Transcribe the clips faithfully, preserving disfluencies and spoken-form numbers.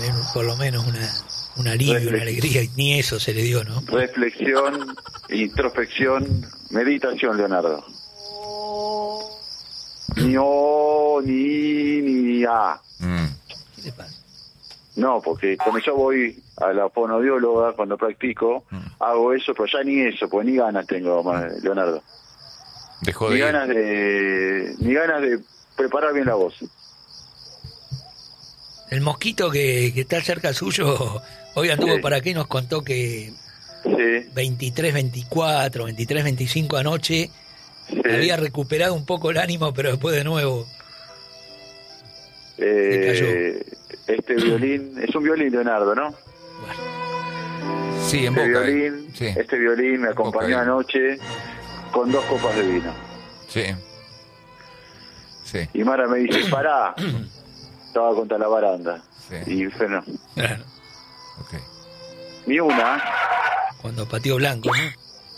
Por lo menos una, un alivio, Reflex- una alegría, y ni eso se le dio, ¿no? Reflexión, introspección, meditación, Leonardo. Ni o, ni, ni a. Mm. ¿Qué le pasa? No, porque cuando yo voy a la fonoaudióloga, cuando practico, mm. hago eso, pero ya ni eso, pues ni ganas tengo, Leonardo. Dejó ni de ganas ir. de Ni ganas de preparar bien la voz. El mosquito que, que está cerca suyo, hoy anduvo sí. para aquí, nos contó que sí. veintitrés, veinticuatro, veintitrés, veinticinco anoche, sí. había recuperado un poco el ánimo, pero después de nuevo eh, se cayó. Este violín, es un violín, Leonardo, ¿no? Bueno. Sí, en este boca. Violín, sí. Este violín me acompañó anoche con dos copas de vino. Sí. Sí. Y Mara me dice, pará. Estaba contra la baranda. Sí. Y frenó. Claro. Okay. Ni una. Cuando pateó blanco, ¿no?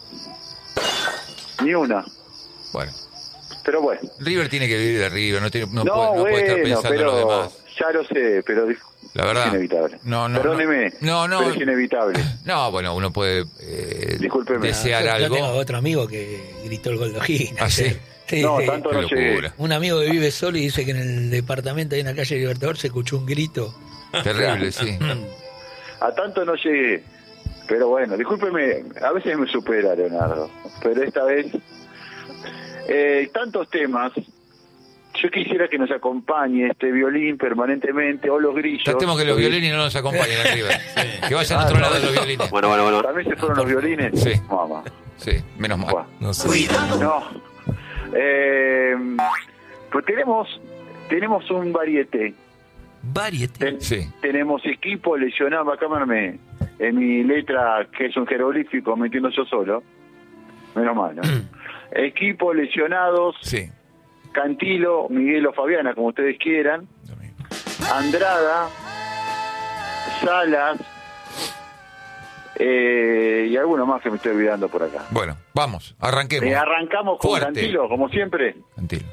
Ni una. Bueno. Pero bueno. River tiene que vivir de River, no, tiene, no, no, puede, no bueno, puede estar pensando pero, en lo demás. Ya lo sé, pero la verdad, es inevitable. No, no, Perdóneme, no, no, pero es inevitable. No, bueno, uno puede eh, desear yo, algo. Yo tengo otro amigo que gritó el gol de O'Higgins. ¿Ah, sí? Sí, no, sí. tanto no llegué. Un amigo que vive solo y dice que en el departamento ahí en la calle Libertador se escuchó un grito. Terrible, sí. A tanto no llegué. Pero bueno, discúlpeme, a veces me supera, Leonardo. Pero esta vez, eh, tantos temas. Yo quisiera que nos acompañe este violín permanentemente, o los grillos. Tratemos que los violines no nos acompañen arriba. Sí. Que vayan a otro ah, lado no, los violines. Bueno, bueno, bueno. ¿También se fueron los violines? Sí. Mamá. Sí, menos mal. Bueno. No sé. Cuidado. No. Eh, pues tenemos, tenemos un varieté. ¿Varieté? Ten, sí. Tenemos equipo lesionado, acá me, en mi letra, que es un jeroglífico, me entiendo yo solo. Menos mal, ¿no? Equipo lesionados. Sí. Cantilo, Miguel o Fabiana, como ustedes quieran, Andrada, Salas, eh, y alguno más que me estoy olvidando por acá. Bueno, vamos, arranquemos. Eh, arrancamos con Fuerte. Cantilo, como siempre. Cantilo.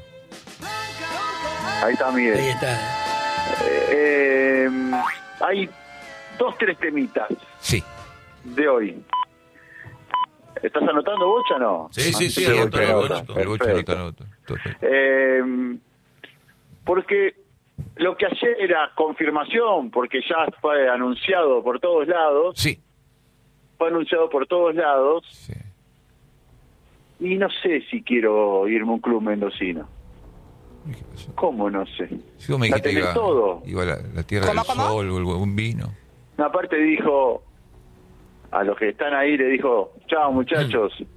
Ahí está Miguel. Ahí está. Eh, eh, hay dos, tres temitas. Sí. De hoy. ¿Estás anotando, Bocha, no? Sí, sí, sí, el anoto, Bocha anoto. El Bocha anota, anoto. Eh, porque lo que ayer era confirmación, porque ya fue anunciado por todos lados. Sí. Fue anunciado por todos lados. Sí. Y no sé si quiero irme a un club mendocino. ¿Qué pasó? ¿Cómo no sé? Si vos me dijiste iba, todo. iba la, la Tierra del Sol o el buen vino. Aparte dijo, a los que están ahí le dijo, chao muchachos, mm.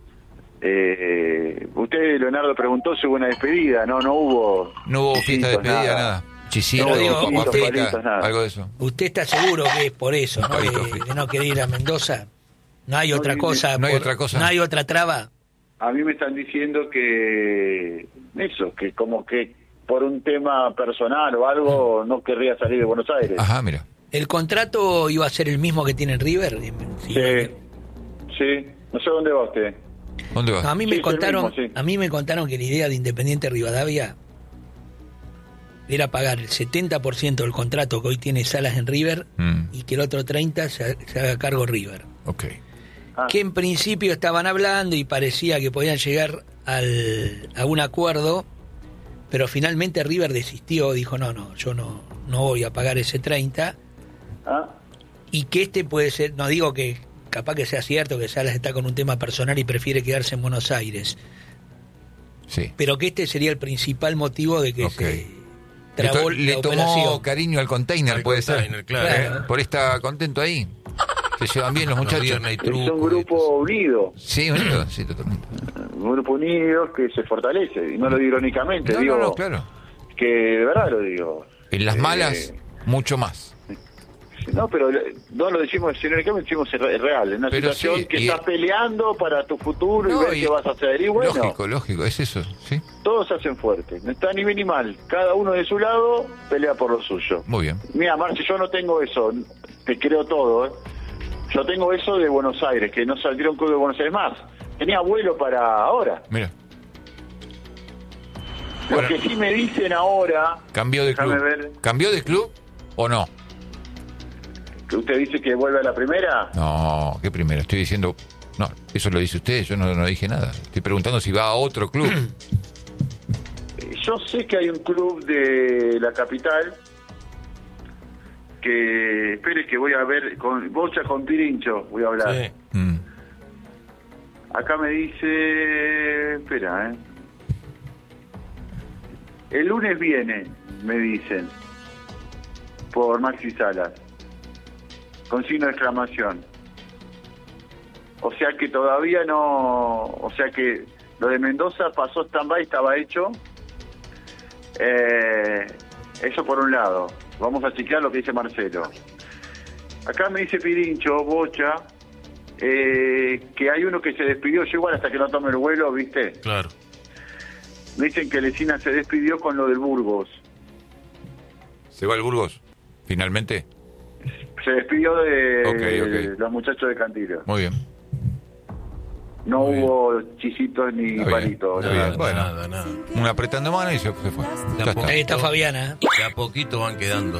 eh, usted, Leonardo, preguntó si hubo una despedida, no, no hubo. No hubo fiesta de despedida, nada. nada. Chisito, no, digo, papá usted, frita, nada. Algo de eso. ¿Usted está seguro que es por eso, no? De, de no querer ir a Mendoza? No hay no, otra cosa. No hay por, otra cosa. No hay otra traba. A mí me están diciendo que eso, que como que por un tema personal o algo no querría salir de Buenos Aires. Ajá, mira. ¿El contrato iba a ser el mismo que tiene River? Sí, sí. No sé dónde va usted. ¿Dónde va? No, a mí me sí, contaron, mismo, sí. a mí me contaron que la idea de Independiente Rivadavia era pagar el setenta por ciento del contrato que hoy tiene Salas en River mm. y que el otro treinta por ciento se, se haga cargo River. Ok. Ah. Que en principio estaban hablando y parecía que podían llegar al, a un acuerdo, pero finalmente River desistió, dijo no, no, yo no, no voy a pagar ese treinta. ¿Ah? Y que este puede ser, no digo que capaz que sea cierto que Salas está con un tema personal y prefiere quedarse en Buenos Aires, sí, pero que este sería el principal motivo de que okay. se trabó le, le la tomó operación. Cariño al container, al puede container, ser claro. ¿Eh? Por estar contento ahí, se llevan bien los muchachos. Es un grupo unido. Sí, unido, sí, totalmente. Un grupo unido que se fortalece, y no lo digo irónicamente, no, digo no, no, claro. que de verdad lo digo. En las eh, malas, mucho más. No, pero no lo decimos irónicamente, decimos es real, es una pero situación sí, que y... estás peleando para tu futuro no, y ver y... qué vas a hacer. Y bueno, lógico, lógico, es eso, sí. Todos se hacen fuertes, no está ni bien ni mal. Cada uno de su lado pelea por lo suyo. Muy bien. Mira, Marci, yo no tengo eso, te creo todo, ¿eh? Yo tengo eso de Buenos Aires, que no saldría un club de Buenos Aires más. Tenía vuelo para ahora. Mira. Lo bueno, que sí me dicen ahora... ¿Cambió de club? Ver. ¿Cambió de club o no? ¿Que usted dice que vuelve a la primera? No, ¿qué primera? Estoy diciendo... No, eso lo dice usted, yo no, no dije nada. Estoy preguntando si va a otro club. Yo sé que hay un club de la capital que... Espere que voy a ver... con Bocha con Pirincho voy a hablar. Sí. Mm. Acá me dice... Espera, ¿eh? El lunes viene, me dicen, por Maxi Salas, con signo de exclamación. O sea que todavía no... O sea que lo de Mendoza pasó stand-by, estaba hecho. Eh, eso por un lado. Vamos a chequear lo que dice Marcelo. Acá me dice Pirincho, Bocha, eh, que hay uno que se despidió, yo igual hasta que no tome el vuelo, ¿viste? Claro. Me dicen que Lesina se despidió con lo del Burgos. ¿Se va el Burgos? ¿Finalmente? Se despidió de Okay, okay. los muchachos de Cantilo. Muy bien. No Muy hubo chisitos ni Está bien, palitos. está Nada, bien. Bueno. nada, nada. Un apretando mano y se, se fue. Ya está. Ahí está Fabiana. De a poquito van quedando.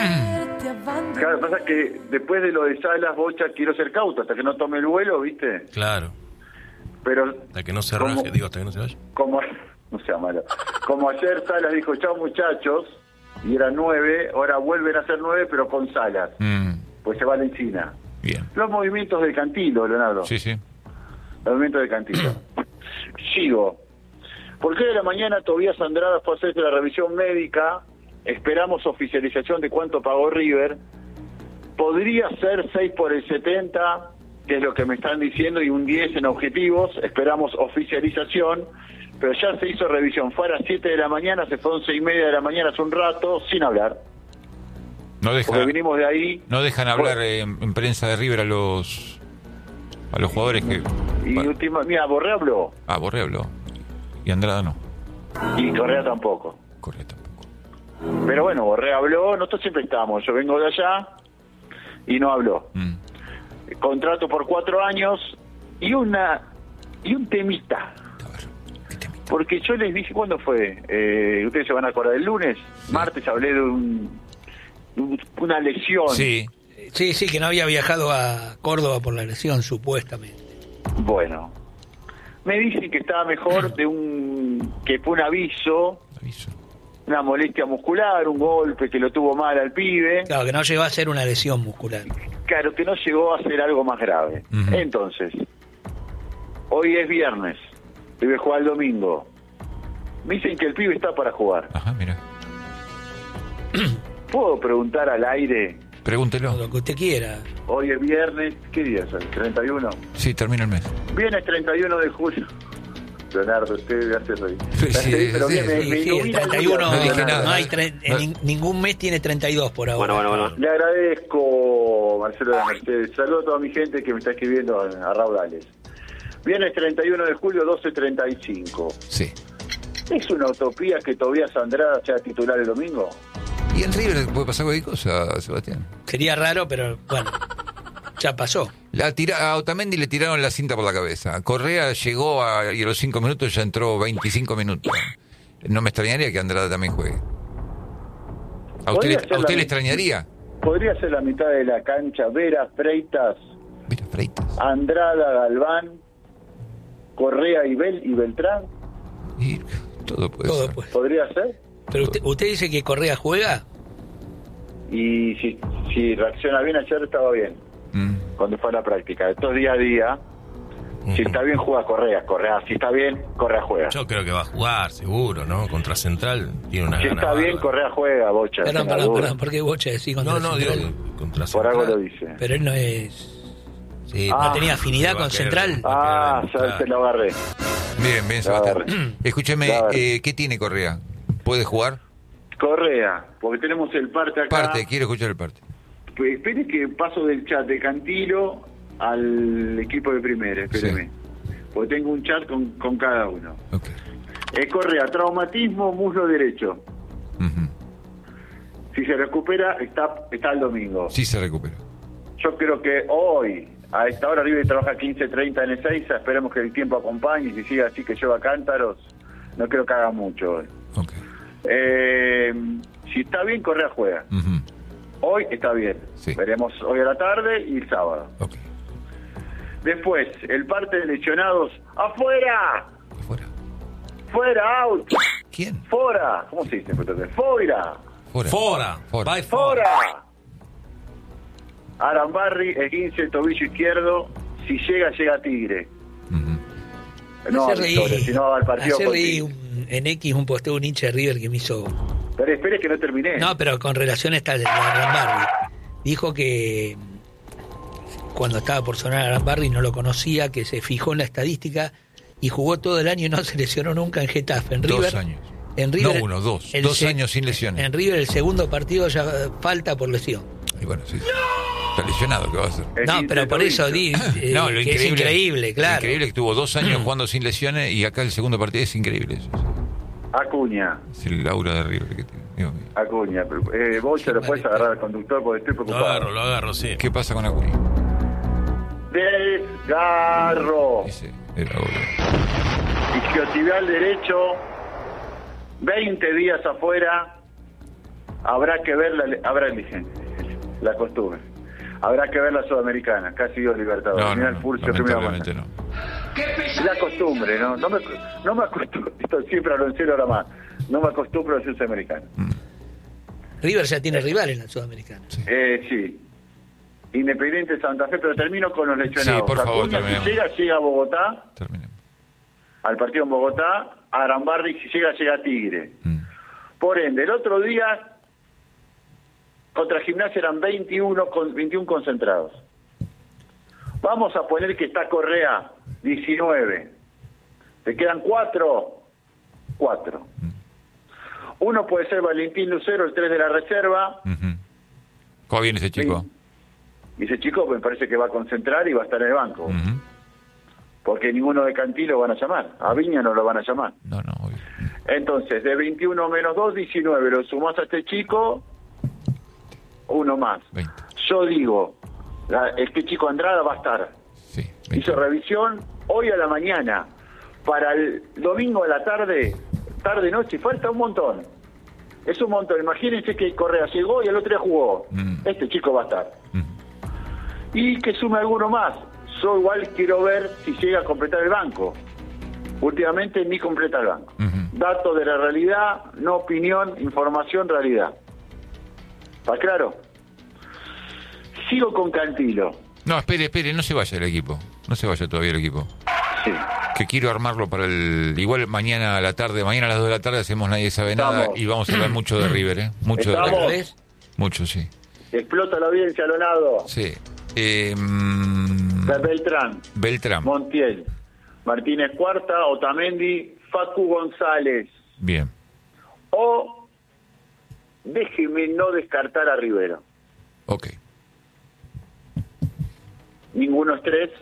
Claro, pasa es que después de lo de Salas, Bocha, quiero ser cauto hasta que no tome el vuelo, ¿viste? Claro. Pero Hasta que no se ¿Cómo? raje, digo, hasta que no se vaya. como... No sea malo. Como ayer Salas dijo, chao muchachos, y eran nueve, ahora vuelven a ser nueve, pero con Salas. Mm, Pues se va a la Encina. bien. Los movimientos de Cantilo, Leonardo. Sí, sí. Los movimientos de Cantilo. Sigo. ¿Por qué de la mañana Tobías Andrada fue a hacerse la revisión médica? Esperamos oficialización de cuánto pagó River. Podría ser seis por el setenta, que es lo que me están diciendo, y un diez en objetivos. Esperamos oficialización. Pero ya se hizo revisión. Fue a las siete de la mañana, se fue a once y media de la mañana hace un rato, sin hablar. No deja, Porque vinimos de ahí. no dejan hablar eh, en, en prensa de River a los a los jugadores que... Y Bueno. última, mira, Borré habló. Ah, Borré habló. Y Andrada no. Y Correa tampoco. Correa tampoco. Pero bueno, Borré habló, nosotros siempre estamos. Yo vengo de allá y no habló. Mm. Contrato por cuatro años y una y un temita. A ver, ¿qué temita? Porque yo les dije, ¿cuándo fue? Eh, ustedes se van a acordar del lunes. Sí. Martes hablé de, un, de un- una lesión. Sí. Sí, sí, que no había viajado a Córdoba por la lesión, supuestamente. Bueno, me dicen que estaba mejor de un que fue un aviso, Aviso. una molestia muscular, un golpe que lo tuvo mal al pibe. Claro, que no llegó a ser una lesión muscular. Claro, que no llegó a ser algo más grave. Ujú. Entonces, hoy es viernes, debe jugar el domingo. Me dicen que el pibe está para jugar. Ajá, mira. ¿Puedo preguntar al aire? Pregúntelo. Lo que usted quiera. Hoy es viernes, ¿qué día es hoy? ¿treinta y uno? Sí, termina el mes. Viernes treinta y uno de julio. Leonardo, usted me hace reír. Sí, Me hace reír, pero sí, bien, me- Sí, me sí, el ilumina el treinta y uno, día, no dije Leonardo. nada. no hay tre- en nin- ningún mes tiene treinta y dos por ahora. Bueno, bueno, bueno. Le agradezco, Marcelo de la Mercedes. Saludo a toda mi gente que me está escribiendo a, a raudales. Viernes treinta y uno de julio, doce treinta y cinco. Sí. ¿Es una utopía que Tobías Andrada sea titular el domingo? ¿Y en River puede pasar cualquier cosa, Sebastián? Sería raro, pero bueno, ya pasó. La tira, a Otamendi le tiraron la cinta por la cabeza. Correa llegó a, y a los cinco minutos ya entró veinticinco minutos. No me extrañaría que Andrada también juegue. ¿A usted, Podría le- ser a usted la- le extrañaría? Podría ser la mitad de la cancha. Vera, Freitas, Mira, Freitas. Andrada, Galván, Correa y, Bel y Beltrán. Y todo puede Todo ser. pues. ¿Podría ser? Pero usted, usted dice que Correa juega. Y si, si reacciona bien, ayer estaba bien. Mm. Cuando fue a la práctica. Esto es día a día. Si está bien, juega Correa. Correa, si está bien, Correa juega. Yo creo que va a jugar, seguro, ¿no? Contra Central tiene una Si gana está bien, bárbara. Correa juega, Bocha. Perdón, tenga perdón, duda. perdón, ¿por qué Bocha decís contra No, no, digo Central? que contra Por Central. algo lo dice. Pero él no es... Sí, Ah, ¿No tenía afinidad va a con querer- Central? Ah, Claro. ya se lo agarré. Bien, bien, La Sebastián. verdad. Escúcheme, La verdad. eh, ¿qué tiene Correa? ¿Puede jugar? Correa, porque tenemos el parte acá. Parte, quiero escuchar el parte. Pues, espere que paso del chat de Cantilo al equipo de primera, espéreme. Porque tengo un chat con, con cada uno. Ok. Eh, Correa, traumatismo, muslo derecho. Ujú. Si se recupera, está está el domingo. Sí se recupera. Yo creo que hoy, a esta hora, River trabaja quince treinta en Ezeiza. Esperemos que el tiempo acompañe y si sigue así que lleva cántaros, no creo que haga mucho hoy. Ok. Eh, si está bien, Correa juega. Ujú. Hoy está bien. Sí. Veremos hoy a la tarde y el sábado. Ok. Después, el parte de lesionados. ¡Afuera! Fuera. ¡Fuera! ¡Out! ¿Quién? ¡Fora! ¿Cómo se dice? ¡Fuera! Fuera. Fora. Fora. Vai fora. ¡Fora! Arambarri, esguince, tobillo izquierdo. Si llega, llega Tigre. Ujú. No, Ayer leí- Victoria, si no va al partido ayer con leí Tigre. un- en X un posteo de un hincha de River que me hizo... Pero espere que no terminé. No, pero con relación a esta de Arambarri. Dijo que cuando estaba por sonar Arambarri no lo conocía, que se fijó en la estadística y jugó todo el año y no se lesionó nunca en Getafe. En Dos River, años. En River, No uno, dos. el Dos se- años sin lesiones. En River el segundo partido ya falta por lesión. Y bueno, sí. Está lesionado, ¿qué va a hacer? El No, pero por eso tobillo. di, eh, No, lo que increíble, es increíble, claro. Lo increíble es que tuvo dos años jugando sin lesiones y acá el segundo partido es increíble. Eso. Acuña. Es el aura de River que tiene. Dios mío. Acuña. Eh, vos se lo puedes agarrar al conductor porque estoy Lo preocupado. agarro, lo agarro, sí. ¿Qué pasa con Acuña? Desgarro. Dice, era obvio. Isquiotibial derecho. veinte días afuera. Habrá que ver la, habrá la costumbre. Habrá que ver la Sudamericana. Casi dos Libertadores. No, Mira no, el no, Furcio que me va a lamentablemente mandar. no. La costumbre, ¿no? No me, no me acostumbro. Esto siempre hablo en serio ahora más. No me acostumbro a ser sudamericano. River ya tiene rival en la Sudamericana. Eh, sí. Independiente Santa Fe, pero termino con los lesionados. Sí, por favor, Acuña, si terminemos. llega, llega a Bogotá, Terminemos. al partido en Bogotá. Arambarri, si llega, llega a Tigre. Mm. Por ende, el otro día, contra Gimnasia eran veintiuno, con, veintiuno concentrados. Vamos a poner que está Correa, diecinueve. ¿Te quedan cuatro? Cuatro. Uno puede ser Valentín Lucero, el tres de la reserva. Ujú. ¿Cómo viene ese chico? Y ese chico me parece que va a concentrar y va a estar en el banco. Ujú. Porque ninguno de Cantí lo van a llamar. A Viña no lo van a llamar. No, no, obvio. Entonces, de veintiuno menos dos, diecinueve. Lo sumás a este chico, uno más. veinte. Yo digo, la- este chico Andrada va a estar. Sí, veinte. Hizo revisión hoy a la mañana. Para el domingo a la tarde, tarde-noche, falta un montón. Es un montón. Imagínense que Correa llegó y el otro día jugó. Mm. Este chico va a estar. Ujú. Y que sume alguno más. Yo igual quiero ver si llega a completar el banco. Últimamente ni completa el banco. Ujú. Datos de la realidad, no opinión, información, realidad. ¿Está claro? Sigo con Cantilo. No, espere, espere, no se vaya el equipo. No se vaya todavía el equipo. Sí. Que quiero armarlo para el... Igual mañana a la tarde, mañana a las dos de la tarde hacemos Nadie Sabe Nada Estamos. y vamos a hablar mucho de River, ¿eh? Mucho de Estamos. River. ¿Ves? Mucho, sí. Explota la audiencia, Leonardo. Sí. Eh, mm, Beltrán, Beltrán. Montiel, Martínez Cuarta, Otamendi, Facu González. Bien. O déjeme no descartar a Rivero. Ok. Ninguno es tres.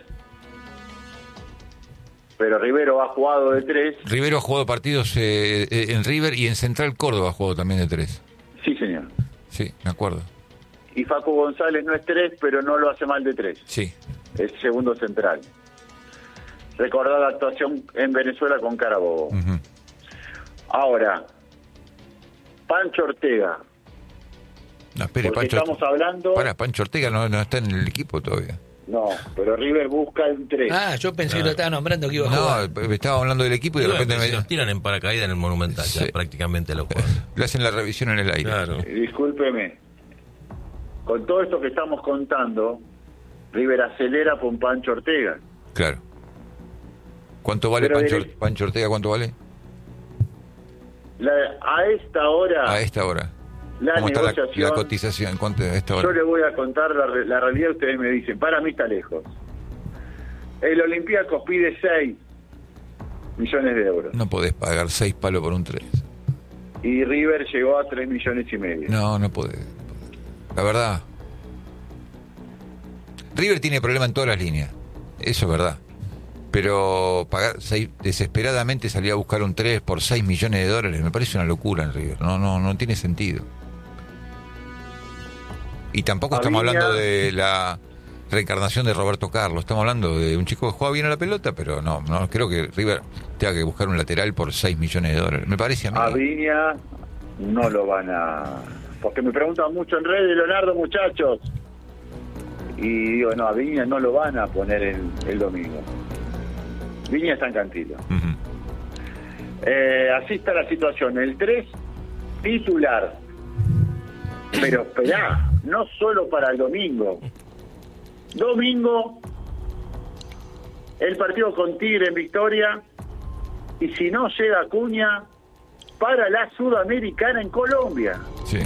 Pero Rivero ha jugado de tres. Rivero ha jugado partidos eh, eh, en River y en Central Córdoba ha jugado también de tres. Sí, señor. Sí, me acuerdo. Y Facu González no es tres, pero no lo hace mal de tres. Sí. Es segundo central. Recordada actuación en Venezuela con Carabobo. Ujú. Ahora, Pancho Ortega. No, espere, Porque Pancho. estamos hablando... Para, Pancho Ortega no, no está en el equipo todavía. No, pero River busca el tres. Ah, yo pensé que lo estaba nombrando que iba a jugar. No, estaba hablando del equipo y Y de bueno, repente pero si me... nos tiran en paracaídas en el Monumental, ya Sí. prácticamente lo juegan. le hacen la revisión en el aire. Claro. Eh, Discúlpeme. Con todo esto que estamos contando, River acelera con Pancho Ortega. Claro. ¿Cuánto vale Pero Pancho, direct- Pancho Ortega? ¿Cuánto vale? La- a esta hora, A esta hora. la ¿Cómo está la, negociación, la cotización? ¿Cuánto a esta yo hora? le voy a contar la, re- la realidad, ustedes me dicen, para mí está lejos. El Olympiacos pide seis millones de euros. No podés pagar seis palos por un tres. Y River llegó a tres millones y medio. No, no podés. La verdad. River tiene problema en todas las líneas. Eso es verdad. Pero pagar seis, desesperadamente salir a buscar un tres por seis millones de dólares me parece una locura en River. No, no, no tiene sentido. Y tampoco estamos Aviña- hablando de la reencarnación de Roberto Carlos. Estamos hablando de un chico que juega bien a la pelota, pero no, no creo que River tenga que buscar un lateral por seis millones de dólares. Me parece a mí. A Viña no lo van a porque me preguntan mucho en redes, Leonardo, muchachos. Y digo, no, a Viñas no lo van a poner el, el domingo. Viñas está en Cantilo. Ujú. Eh, así está la situación. El tres, titular. Pero esperá, no solo para el domingo. Domingo, el partido con Tigre en Victoria. Y si no llega Acuña, para la Sudamericana en Colombia. Sí.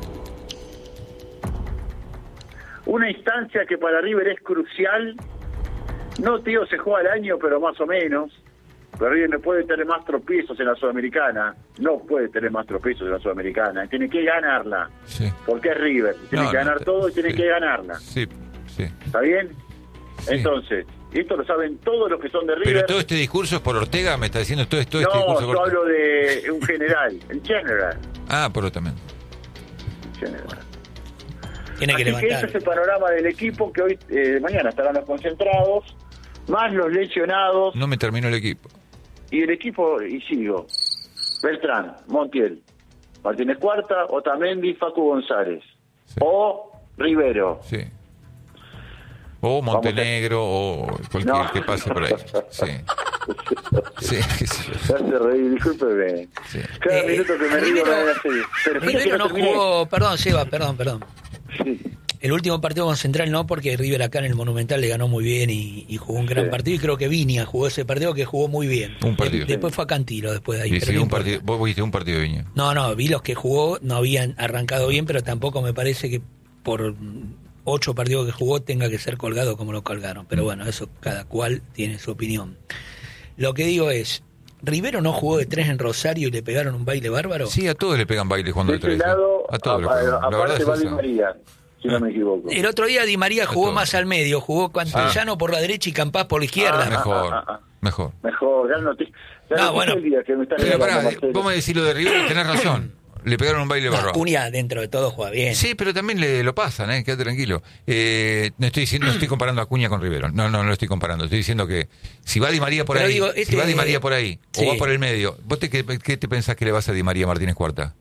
Una instancia que para River es crucial. No, tío, se juega al año, pero más o menos. Pero River no puede tener más tropiezos en la Sudamericana. No puede tener más tropiezos en la Sudamericana. Tiene que ganarla. Sí. Porque es River. Tiene No, que no, ganar te- todo y tiene sí. que ganarla. Sí, sí. ¿Está bien? Sí. Entonces, esto lo saben todos los que son de River. Pero todo este discurso es por Ortega, me está diciendo todo, todo este no, discurso yo por Ortega. hablo de un general. En general. Ah, por otro también. En general. Tiene que Así que ese levantar. es el panorama del equipo que hoy, eh, mañana estarán los concentrados, más los lesionados, No me terminó el equipo. y el equipo, y sigo, Beltrán, Montiel, Martínez Cuarta, Otamendi, Facu González, Sí. o Rivero. Sí. O Montenegro, o cualquier No. que pase por ahí. Sí. Sí, qué sé yo. Se hace reír, discúlpeme. Sí. Cada Eh, minuto que me río Rivero- me voy a hacer. Pero fíjate que Rivero no terminé. jugó, perdón, Seba, perdón, perdón. Sí. El último partido con Central no, porque River acá en el Monumental le ganó muy bien y, y jugó un gran Sí. partido. Y creo que Viña jugó ese partido que jugó muy bien. Un partido. De- después fue a Cantilo, después de ahí. Y pero sí, no un importa. partido, vos viste un partido de Viña. No, no, vi los que jugó, no habían arrancado bien, pero tampoco me parece que por mm, ocho partidos que jugó tenga que ser colgado como lo colgaron. Pero bueno, eso cada cual tiene su opinión. Lo que digo es, ¿Rivero no jugó de tres en Rosario y le pegaron un baile bárbaro? Sí, a todos le pegan baile cuando De de tres. este lado, A todos le a- pegan. a- La verdad aparte es va Di esa. María, si no me equivoco. El otro día Di María jugó todo. más al medio, jugó Castellano por la derecha y Campás por la izquierda. Ah, Mejor, ah, ah, ah. mejor. Mejor, gran noticia. La No, noticia bueno. del día que me está Pero regalando pará, Marcelo. vamos a decir lo de Rivero, tenés razón. Le pegaron un baile No, bárbaro. Acuña dentro de todo juega bien. Sí, pero también le lo pasan, ¿eh? Quédate tranquilo. Eh, no estoy diciendo, no estoy comparando a Acuña con Rivero. No, no, no lo estoy comparando. Estoy diciendo que si va Di María por Pero ahí, digo, si este- va Di María por ahí, Sí. o va por el medio, ¿vos te, qué, qué te pensás que le vas a Di María Martínez Cuarta?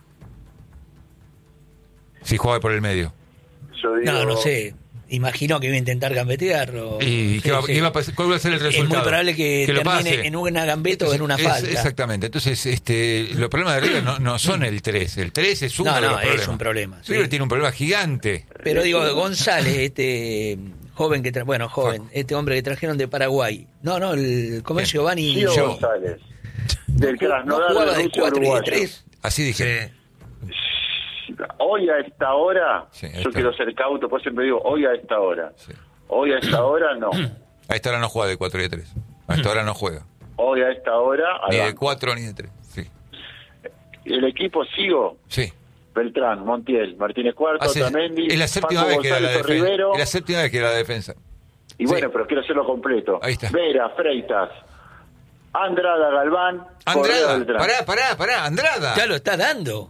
Si juega por el medio. Yo digo, No, no sé. Imagino que iba a intentar gambetearlo. ¿Y Sí, qué va, sí. qué va a pasar? ¿Cuál va a ser el Es resultado? muy probable que, lo termine pase. en una gambeta o en una Es- falta. Exactamente. Entonces, este, los problemas de River no, no son el tres. El tres es uno No, de no, los es problemas. un problema, sí. River tiene un problema gigante. Pero digo, González, este joven que tra- bueno, joven, este hombre que trajeron de Paraguay. No, no, el ¿cómo es Bien. Giovanni? Gio Yo. González. Del ¿No Krasnodar jugaba de de Rusia, cuatro y de uruguayo. tres? Así dije. Hoy a esta hora, Sí, ahí yo está. quiero ser cauto, por eso siempre digo, hoy a esta hora. Sí. Hoy a esta hora no. A esta hora no juega de cuatro y de tres. A esta hora no juega. Hoy a esta hora, al Ni de banco. cuatro ni de tres. Sí. El equipo sigo, Sí. Beltrán, Montiel, Martínez Cuarto, Hace- Otamendi, es la séptima Paco vez que era la González, defensa. Rivero. Es la séptima vez que era la defensa. Y Sí. bueno, pero quiero hacerlo completo. Ahí está. Vera, Freitas, Andrada, Galván, Correa, Andrada, Beltrán. pará, pará, pará, Andrada. Ya lo está dando.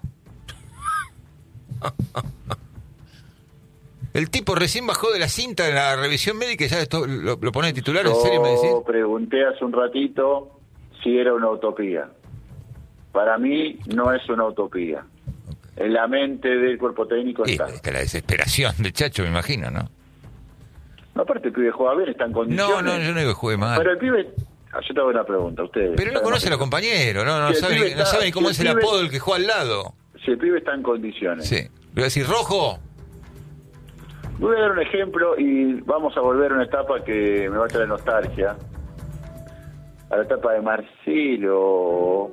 El tipo recién bajó de la cinta en la revisión médica y ya esto, lo, lo pone de titular. ¿En serio me decís? Yo pregunté hace un ratito si era una utopía. Para mí no es una utopía. En la mente del cuerpo técnico Sí, está. es que la desesperación de Chacho, me imagino, ¿no? No, aparte el pibe juega bien, está en condiciones. No, no, yo no digo que juegue mal. Pero el pibe... ah, yo te hago una pregunta a ustedes. Pero no Además, conoce a los compañeros, no, no, Si el sabe, pibe ni- no está- sabe ni cómo si es el el pibe- apodo del que juega al lado. Si el pibe está en condiciones. Sí. Le voy a decir, rojo. Voy a dar un ejemplo y vamos a volver a una etapa que me va a traer nostalgia. A la etapa de Marcelo.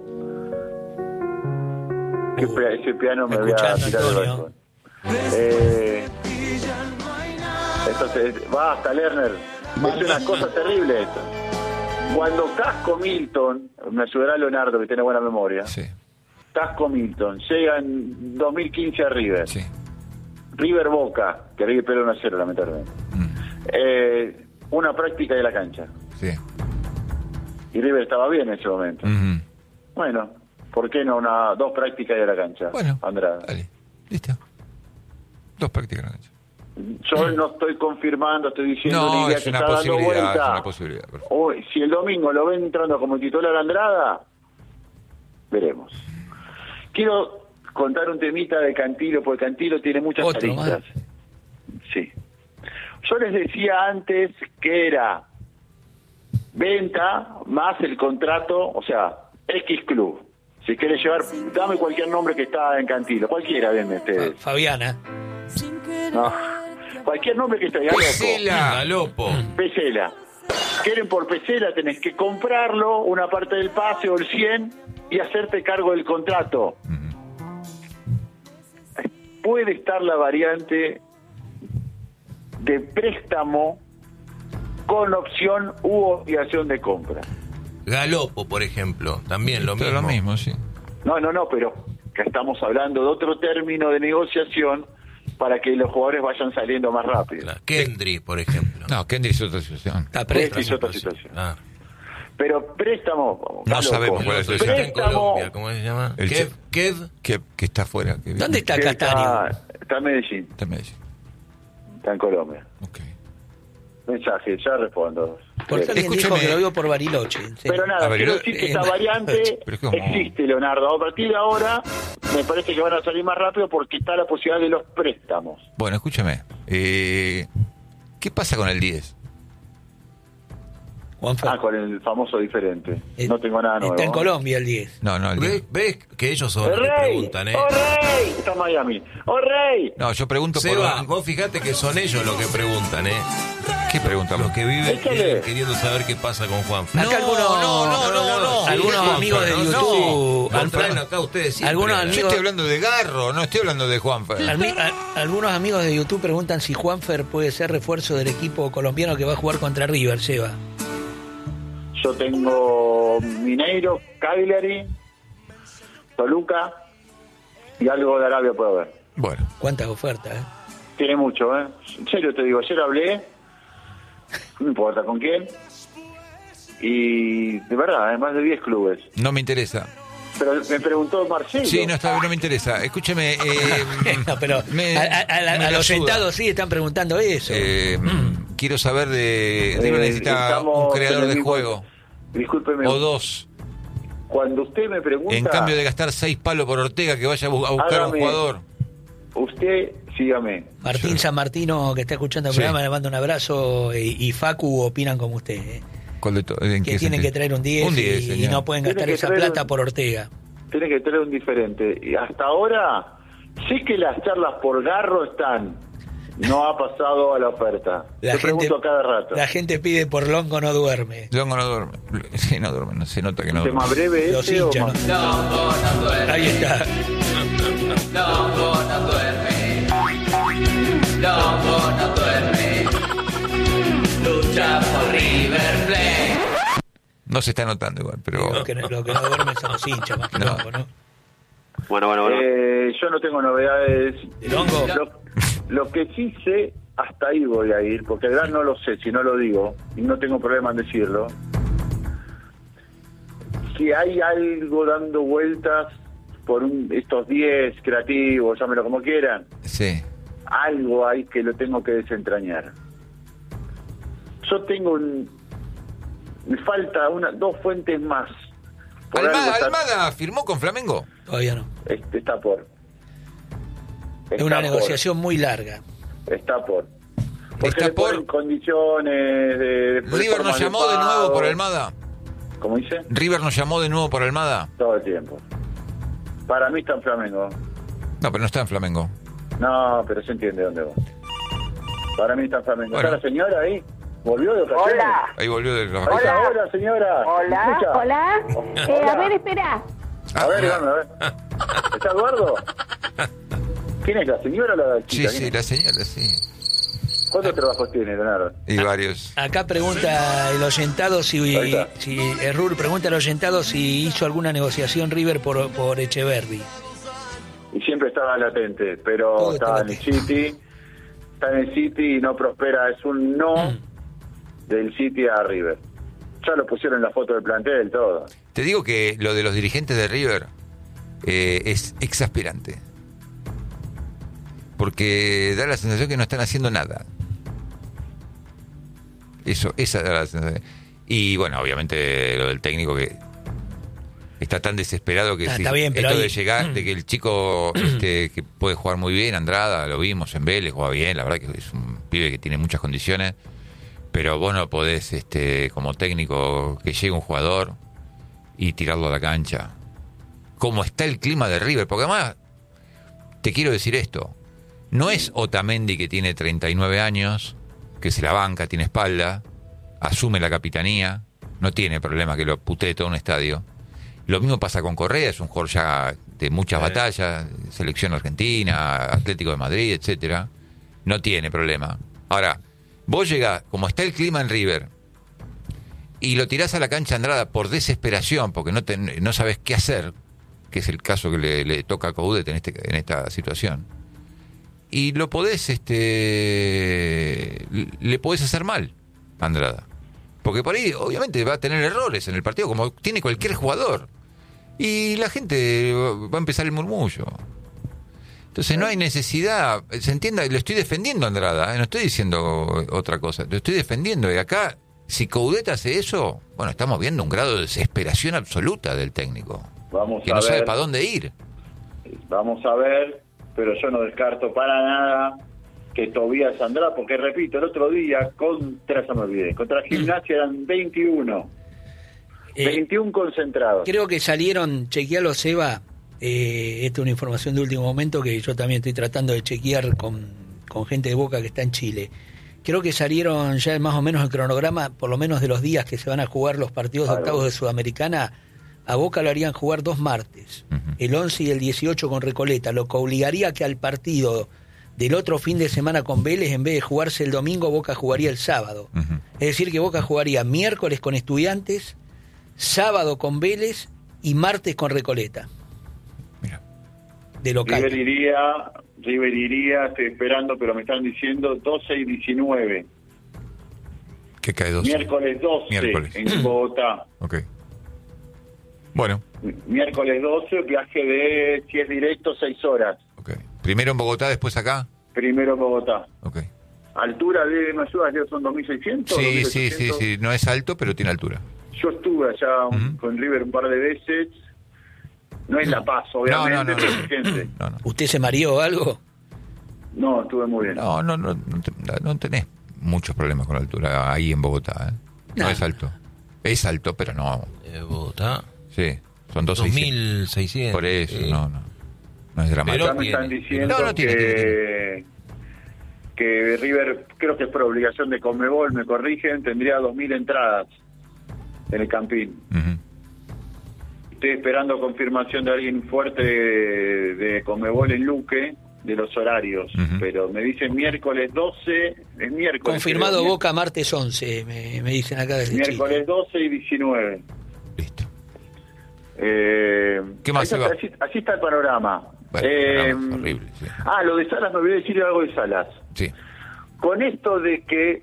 Que Uh, pe- ese piano me voy a escuchando, tirar del Antonio. balcón. Eh, entonces, basta, Lerner. Es una cosa terrible esto. Cuando Casco Milton, me ayudará Leonardo que tiene buena memoria, Sí, Casco Milton llega en dos mil quince a River. sí. River Boca, que River perdió uno a cero lamentablemente. Mm, Eh, una práctica de la cancha. sí. Y River estaba bien en ese momento. Ujú. Bueno, ¿por qué no una dos prácticas de la cancha? Bueno, Andrada. dale. Listo. Dos prácticas en la cancha. Yo no estoy confirmando, estoy diciendo una No, idea es que una está dando posibilidad, vuelta. es una posibilidad. perfecto. Hoy, si el domingo lo ven entrando como titular Andrada, veremos. Quiero contar un temita de Cantilo, porque Cantilo tiene muchas Otro aristas. Sí. Yo les decía antes que era venta más el contrato, o sea, X Club. Si quieres llevar, dame cualquier nombre que está en Cantilo, cualquiera, denme ustedes. Fabiana. No, cualquier nombre que esté. Pesela. Galopo. Pesela. Quieren por Pesela, tenés que comprarlo, una parte del pase o el cien, y hacerte cargo del contrato. Puede estar la variante de préstamo con opción u obligación de compra. Galopo, por ejemplo, también lo Todo mismo. lo mismo, sí. No, no, no, pero que estamos hablando de otro término de negociación para que los jugadores vayan saliendo más rápido. La Kendry, por ejemplo. No, Kendry es otra situación. Está Esta presto. es otra situación. Ah, Pero préstamo... No Galopo, sabemos cuál es el el otro está en préstamo Colombia, ¿cómo se llama? El Kev, che- Kev. Que, que está afuera. Que ¿Dónde está que Castaño? está, está en Medellín, Está en Medellín. está en Colombia. Ok. Mensaje, ya respondo. Porque alguien dijo Escúchame. que lo vio por Bariloche. Sí. Pero nada, A ver, quiero lo- decir que eh, esta variante pero es como- existe, Leonardo. A partir de ahora, me parece que van a salir más rápido porque está la posibilidad de los préstamos. Bueno, escúchame. Eh, ¿Qué pasa con el diez? Juanfer. Ah, con el famoso diferente. Eh, No tengo nada nuevo. Está en Colombia el diez. No, no, el ¿Ves, diez. ves que ellos son ¡Oh, los que rey! preguntan, eh? ¡Oh, rey! Está en Miami. ¡Oh, rey! No, yo pregunto Seba, por... vos fijate que son ellos los que preguntan, ¿eh? ¿Qué pregunta? Los que viven Échale. viven queriendo saber qué pasa con Juan. Acá algunos, no, no, no, no. algunos Sí, amigos de no, no. YouTube, Lo han- traen acá ustedes siempre. Algunos Yo amigos- estoy hablando de Garro, no estoy hablando de Juanfer. Almi- a- algunos amigos de YouTube preguntan si Juanfer puede ser refuerzo del equipo colombiano que va a jugar contra River, Seba. Yo tengo Mineiro, Cagliari, Toluca y algo de Arabia puedo ver. Bueno, Cuántas ofertas, ¿eh? Tiene mucho, ¿eh? En serio te digo, ayer hablé, no importa con quién, y de verdad, hay más de diez clubes. no me interesa. Pero me preguntó Marcelo. Sí, no, está, no me interesa. Escúcheme. Eh, No, pero me- a, a- a la- me a la los suda. sentados sí están preguntando eso. Eh, Quiero saber de... River Eh, necesita estamos un creador en el de mismo- juego. Discúlpeme. O dos. Cuando usted me pregunta... En cambio de gastar seis palos por Ortega, que vaya a bu- a buscar a un Hágame- jugador. Usted, sígame. Martín San Martino, que está escuchando el Sí. programa, le manda un abrazo y, y Facu opinan como usted, ¿eh? ¿Cuál de to- en Que qué tienen sentido? que traer un diez, Un diez, y, y señor. no pueden Tiene gastar que esa traer plata un- por Ortega. Tiene que traer un diferente. Y hasta ahora, sé que las charlas por Garro están. No ha pasado a la oferta. La Te gente, pregunto a cada rato. la gente pide por Longo no duerme. Longo no duerme. Sí, no duerme, no, se nota que no ¿Tema duerme. breve Los ese o hinchas, más? ¿no? Ahí está. Longo no duerme, Longo no duerme, lucha por River Plate. No se está notando igual, pero... Lo que, no- lo que no duermen son los hinchas más que No. Longo, ¿no? Bueno, bueno, bueno. Eh, yo no tengo novedades. ¿De Longo? Lo, lo que sí sé, hasta ahí voy a ir, porque de verdad no lo sé, si no lo digo, y no tengo problema en decirlo. Si hay algo dando vueltas por un, estos diez creativos, llámelo como quieran, Sí. algo hay que lo tengo que desentrañar. Yo tengo un... Me falta una, dos fuentes más. Por algo Almada, está- Almada firmó con Flamengo. Todavía no. este, está por. Es Está una por. negociación muy larga. Está por. Porque Está le ponen por. condiciones de, de River formas nos de llamó de nuevo pago. por Almada. ¿Cómo dice? River nos llamó de nuevo por Almada. Todo el tiempo. Para mí está en Flamengo. No, pero no está en Flamengo. No, pero se entiende dónde va. Para mí está en Flamengo. Bueno. ¿Está la señora ahí? ¿Volvió de ocasiones? Hola. Ahí volvió de la... Hola, hola, señora. ¿Me Hola, escucha? hola. Eh, a ver, espera. A ver, dígame, a ver. ¿Está Eduardo? ¿Quién es, la señora o la Sí, chica? sí, ¿Quién es? la señora, sí. ¿Cuántos trabajos tiene, Leonardo? Y varios. Acá pregunta el oyentado si, Ahí está. si Errur pregunta al oyentado si hizo alguna negociación River por, por Echeverri. Y siempre estaba latente, pero Todo estaba está en el City, está en el City y no prospera, es un no del City a River. Ya lo pusieron en la foto del plantel, todo. Te digo que lo de los dirigentes de River eh, es exasperante. Porque da la sensación que no están haciendo nada. Eso, esa da la sensación. Y bueno, obviamente lo del técnico que está tan desesperado que Ah, si está bien, pero esto ahí- de llegar, de que el chico este, que puede jugar muy bien, Andrada, lo vimos en Vélez, juega bien, la verdad que es un pibe que tiene muchas condiciones, pero vos no podés, este, como técnico, que llegue un jugador y tirarlo a la cancha. Como está el clima de River, porque además, te quiero decir esto, no es Otamendi que tiene treinta y nueve años, que se la banca, tiene espalda, asume la capitanía, no tiene problema que lo putee todo un estadio. Lo mismo pasa con Correa, es un jugador ya de muchas Sí. batallas, selección argentina, Atlético de Madrid, etcétera. No tiene problema. Ahora, vos llegás, como está el clima en River, y lo tirás a la cancha Andrada por desesperación, porque no, te, no sabes qué hacer, que es el caso que le, le toca a Coudet en, este, en esta situación. Y lo podés, este, le podés hacer mal a Andrada. Porque por ahí, obviamente, va a tener errores en el partido, como tiene cualquier jugador. Y la gente va a empezar el murmullo. Entonces no hay necesidad, se entienda, lo estoy defendiendo a Andrada, ¿eh? No estoy diciendo otra cosa, lo estoy defendiendo. Y acá, si Coudet hace eso, bueno, estamos viendo un grado de desesperación absoluta del técnico. Vamos Que a no sabe ver. para dónde ir. Vamos a ver, pero yo no descarto para nada que Tobías Andrada, porque repito, el otro día contra, ya me olvidé, contra Gimnasia eran veintiuno. Eh, veintiuno concentrados. Creo que salieron, chequealo, Seba, eh, esta es una información de último momento que yo también estoy tratando de chequear con, con gente de Boca que está en Chile. Creo que salieron ya más o menos el cronograma, por lo menos de los días que se van a jugar los partidos de Claro. octavos de Sudamericana. A Boca lo harían jugar dos martes, Ujú. el once y el dieciocho con Recoleta, lo que obligaría que al partido del otro fin de semana con Vélez, en vez de jugarse el domingo, Boca jugaría el sábado. Ujú. Es decir, que Boca jugaría miércoles con Estudiantes, sábado con Vélez y martes con Recoleta, Mira. de local. River iría, River iría, estoy esperando, pero me están diciendo doce y diecinueve. ¿Qué cae dos? Miércoles doce Miércoles. en Bogotá. Ok. Bueno, Miércoles doce, viaje de, si es directo, seis horas. ok. Primero en Bogotá, después acá. Primero en Bogotá. Ok. Altura de, ¿me ayudas? ¿Son dos mil seiscientos? Sí, sí, sí, dos mil ochocientos? sí. No es alto, pero tiene altura. Yo estuve allá un- Ujú. con River un par de veces. No es La Paz, obviamente, No, no, no. pero fíjense. No, no. ¿Usted se mareó o algo? No, estuve muy bien. No, no, no, no, te- no tenés muchos problemas con la altura ahí en Bogotá. ¿eh? No No. es alto. Es alto, pero no. Eh, Bogotá, Sí, son dos dos mil seiscientos. Por eso, Sí. no, no. No es dramático. Acá me están tiene. diciendo No, no tiene, que, que River, creo que es por obligación de Conmebol, me corrigen, tendría dos mil entradas en el Campín. Ujú. Estoy esperando confirmación de alguien fuerte de, de Conmebol en Luque, de los horarios, Ujú. pero me dicen miércoles doce, es miércoles. Confirmado creo, Boca martes once, me, me dicen acá desde Miércoles Chile. doce y diecinueve. Listo. Eh, ¿Qué más, ahí está- Seba? así, así está el panorama. Bueno, Eh, no, es horrible, sí. Ah, lo de Salas, me olvidé decir algo de Salas. Sí. Con esto de que,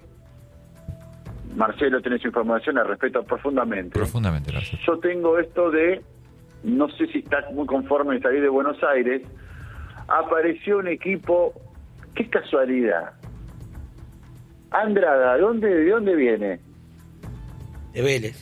Marcelo, tenés información, la respeto profundamente. Profundamente, gracias. Yo tengo esto de, no sé si estás muy conforme en salir de Buenos Aires, apareció un equipo, qué casualidad. Andrada, ¿de dónde, de dónde viene? De Vélez.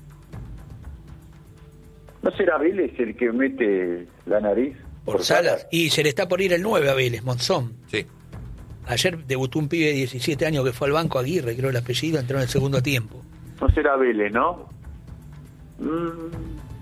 ¿No será Vélez el que mete la nariz? Por Salas. Y se le está por ir el nueve a Vélez, Monzón. Sí. Ayer debutó un pibe de diecisiete años que fue al banco, Aguirre, creo el apellido, entró en el segundo tiempo. No será Vélez, ¿no? Mm.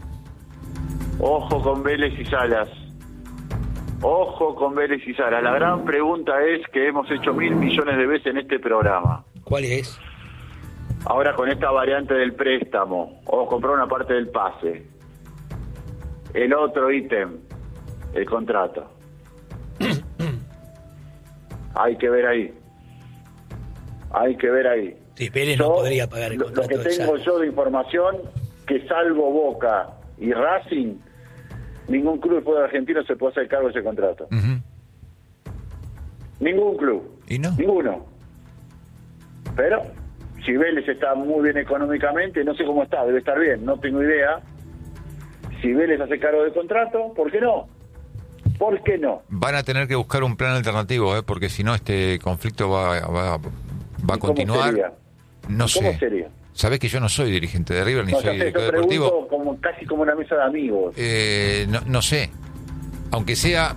Ojo con Vélez y Salas. Ojo con Vélez y Salas. La gran pregunta es que hemos hecho mil millones de veces en este programa. ¿Cuál es? Ahora con esta variante del préstamo, o comprar una parte del pase. El otro ítem, el contrato. Hay que ver ahí. Hay que ver ahí. Sí, Vélez no Yo, podría pagar el lo, lo contrato que de tengo Salas. yo de información, que salvo Boca y Racing, ningún club de fútbol argentino se puede hacer cargo de ese contrato. Ujú. Ningún club. ¿Y no? Ninguno. Pero, si Vélez está muy bien económicamente, no sé cómo está, debe estar bien, no tengo idea. Si Vélez hace cargo del contrato, ¿por qué no? ¿Por qué no? Van a tener que buscar un plan alternativo, ¿eh? Porque si no este conflicto va, va, va a ¿Y cómo continuar. sería? No ¿Cómo sé. sería? Sabés que yo no soy dirigente de River ni No, soy ya sé, yo director pregunto deportivo. como, casi como una mesa de amigos. Eh, no, no sé. Aunque sea